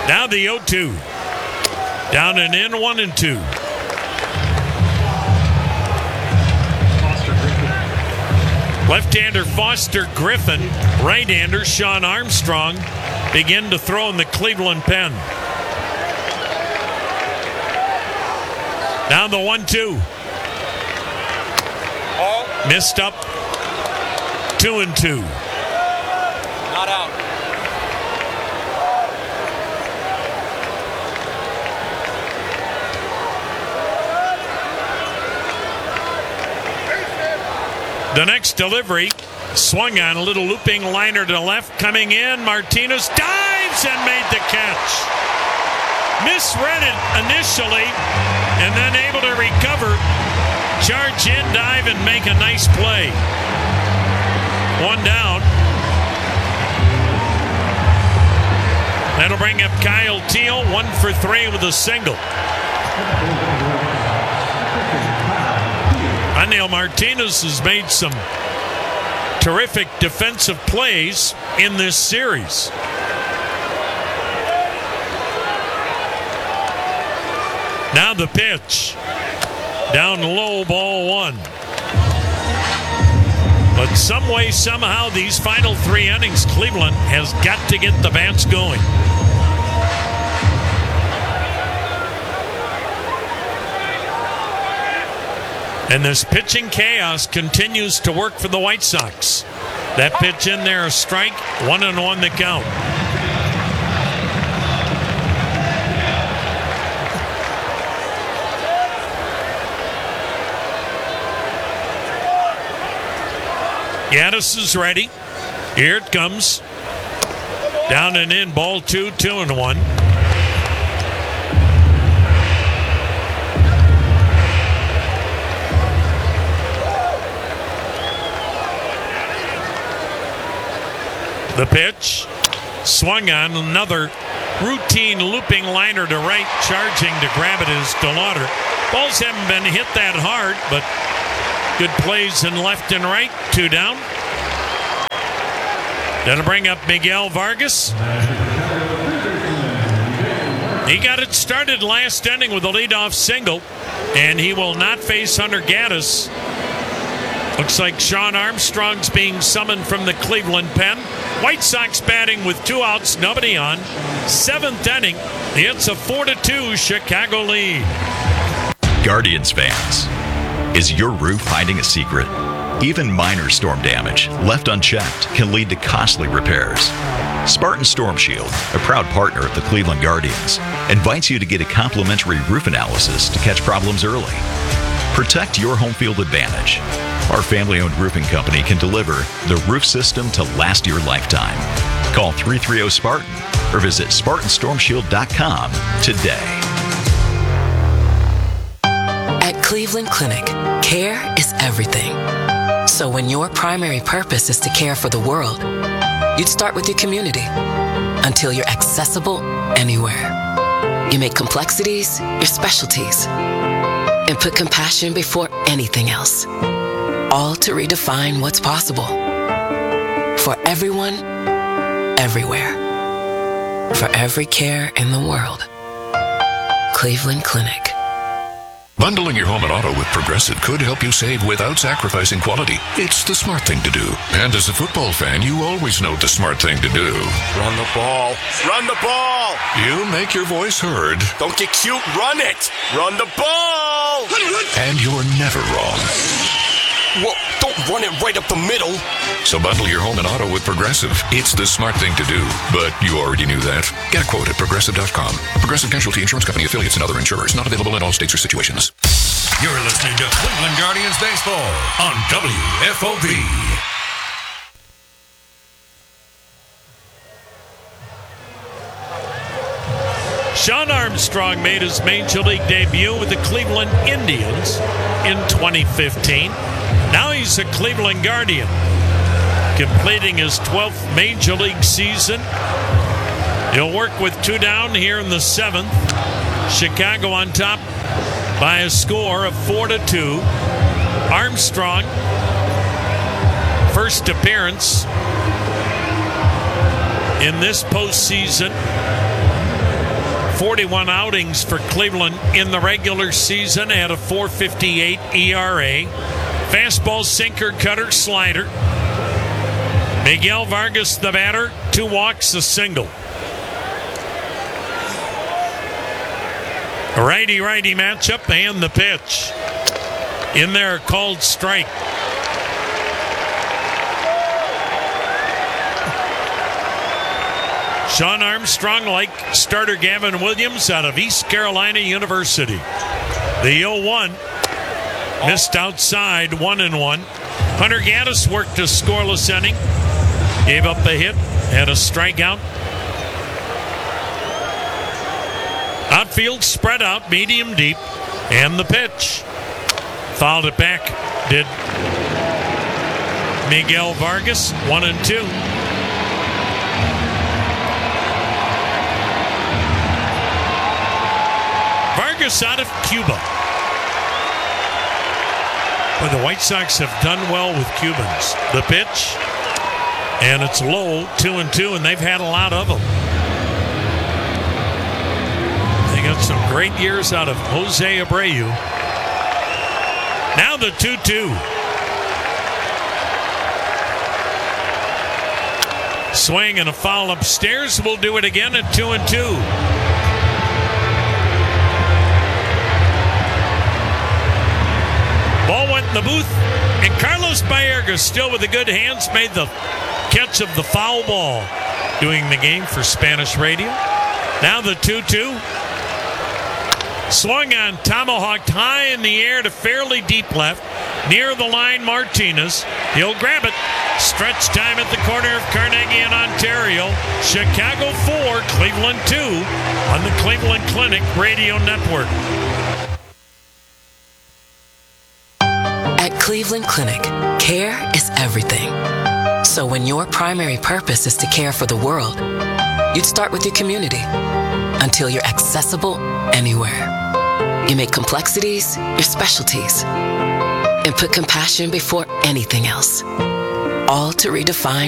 Now the 0-2. Down and in, 1-2. Left-hander Foster Griffin, right-hander Sean Armstrong begin to throw in the Cleveland pen. Now the 1-2. Missed up. 2-2. Not out. The next delivery, swung on, a little looping liner to left, coming in. Martinez dives and made the catch. Misread it initially, and then able to recover, charge in, dive, and make a nice play. One down. That'll bring up Kyle Teal, 1 for 3 with a single. Aniel Martinez has made some terrific defensive plays in this series. Now the pitch. Down low, ball 1. But some way, somehow, these final 3 innings, Cleveland has got to get the bats going. And this pitching chaos continues to work for the White Sox. That pitch in there, a strike, 1-1 the count. Gaddis is ready. Here it comes. Down and in, ball 2, 2-1. The pitch, swung on, another routine looping liner to right, charging to grab it is DeLauder. Balls haven't been hit that hard, but good plays in left and right. 2 down. That'll bring up Miguel Vargas. He got it started last inning with a leadoff single, and he will not face Hunter Gaddis. Looks like Sean Armstrong's being summoned from the Cleveland pen. White Sox batting with 2 outs, nobody on. 7th inning. It's a 4-2 Chicago lead. Guardians fans, is your roof hiding a secret? Even minor storm damage left unchecked can lead to costly repairs. Spartan Storm Shield, a proud partner of the Cleveland Guardians, invites you to get a complimentary roof analysis to catch problems early. Protect your home field advantage. Our family-owned roofing company can deliver the roof system to last your lifetime. Call 330-SPARTAN or visit SpartanStormShield.com today. At Cleveland Clinic, care is everything. So when your primary purpose is to care for the world, you'd start with your community until you're accessible anywhere. You make complexities your specialties and put compassion before anything else. All to redefine what's possible. For everyone, everywhere. For every care in the world. Cleveland Clinic. Bundling your home and auto with Progressive could help you save without sacrificing quality. It's the smart thing to do. And as a football fan, you always know the smart thing to do. Run the ball. Run the ball. You make your voice heard. Don't get cute. Run it. Run the ball. And you're never wrong. Well, don't run it right up the middle. So bundle your home and auto with Progressive. It's the smart thing to do. But you already knew that. Get a quote at Progressive.com. Progressive Casualty Insurance Company affiliates and other insurers. Not available in all states or situations. You're listening to Cleveland Guardians Baseball on WFOV. Sean Armstrong made his Major League debut with the Cleveland Indians in 2015. Now he's a Cleveland Guardian, completing his 12th Major League season. He'll work with 2 down here in the 7th. Chicago on top by a score of 4-2. Armstrong, first appearance in this postseason 41 outings for Cleveland in the regular season at a 4.58 ERA. Fastball, sinker, cutter, slider. Miguel Vargas, the batter, 2 walks, a single. A righty-righty matchup and the pitch. In there, called strike. Sean Armstrong, like starter Gavin Williams out of East Carolina University. The 0-1 missed outside, 1-1. Hunter Gaddis worked a scoreless inning. Gave up a hit, had a strikeout. Outfield spread out, medium deep, and the pitch. Fouled it back, did Miguel Vargas, 1-2. Vargas out of Cuba. Well, the White Sox have done well with Cubans. The pitch, and it's low, 2-2, and they've had a lot of them. They got some great years out of Jose Abreu. Now the 2-2. Swing and a foul upstairs. We'll do it again at 2-2. Ball went in the booth, and Carlos Baerga, still with the good hands, made the catch of the foul ball. Doing the game for Spanish radio. Now the 2-2. Swung on, tomahawked high in the air to fairly deep left. Near the line, Martinez. He'll grab it. Stretch time at the corner of Carnegie and Ontario. Chicago 4, Cleveland 2 on the Cleveland Clinic Radio Network. At Cleveland Clinic, care is everything. So when your primary purpose is to care for the world, you'd start with your community until you're accessible anywhere. You make complexities your specialties and put compassion before anything else, all to redefine